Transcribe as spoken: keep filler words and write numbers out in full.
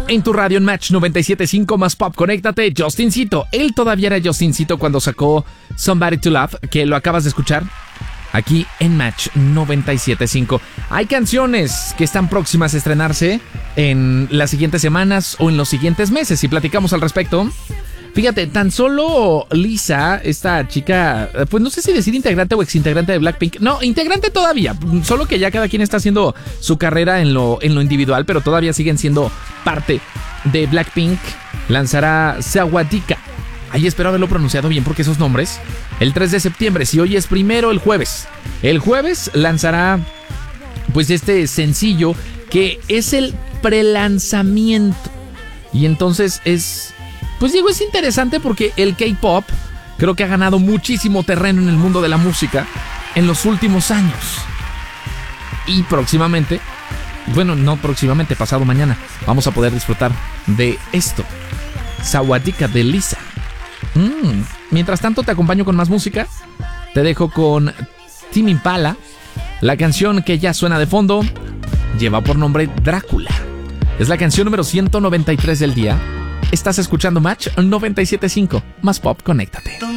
en tu radio en Match noventa y siete punto cinco más pop. Conéctate, Justincito. Él todavía era Justincito cuando sacó Somebody to Love, que lo acabas de escuchar aquí en Match noventa y siete punto cinco. Hay canciones que están próximas a estrenarse en las siguientes semanas o en los siguientes meses y platicamos al respecto. Fíjate, tan solo Lisa, esta chica, pues no sé si decir integrante o exintegrante de Blackpink. No, integrante todavía, solo que ya cada quien está haciendo su carrera en lo, en lo individual, pero todavía siguen siendo parte de Blackpink. Lanzará Sawadika. Ahí espero haberlo pronunciado bien porque esos nombres. El tres de septiembre, si hoy es primero, el jueves. El jueves lanzará pues este sencillo que es el prelanzamiento. Y entonces es... Pues digo, es interesante porque el K-pop creo que ha ganado muchísimo terreno en el mundo de la música en los últimos años. Y próximamente, bueno, no próximamente, pasado mañana, vamos a poder disfrutar de esto. Sawadika de Lisa. Mm. Mientras tanto, te acompaño con más música. Te dejo con Tame Impala. La canción que ya suena de fondo lleva por nombre Drácula. Es la canción número ciento noventa y tres del día. Estás escuchando Match noventa y siete punto cinco. Más pop, conéctate.